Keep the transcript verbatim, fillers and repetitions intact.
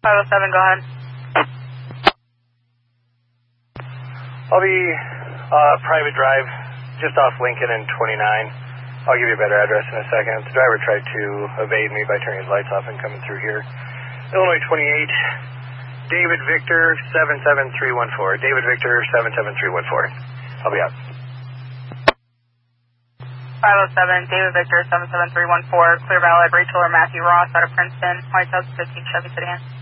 five oh seven, go ahead. I'll be uh, private drive just off Lincoln and twenty-nine. I'll give you a better address in a second. The driver tried to evade me by turning his lights off and coming through here. Illinois twenty-eight, David Victor seven seven three one four. David Victor seven seven three one four. I'll be out. five oh seven, David Victor seven seven three one four, Clear Valley, Rachel or Matthew Ross out of Princeton, White House fifteen Chevy Sedan.